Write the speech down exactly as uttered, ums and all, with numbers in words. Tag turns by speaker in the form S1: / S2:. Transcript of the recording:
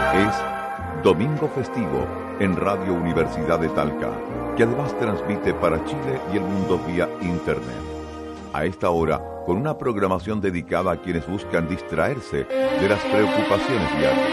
S1: Es Domingo Festivo en Radio Universidad de Talca, que además transmite para Chile y el mundo vía Internet. A esta hora, con una programación dedicada a quienes buscan distraerse de las preocupaciones diarias.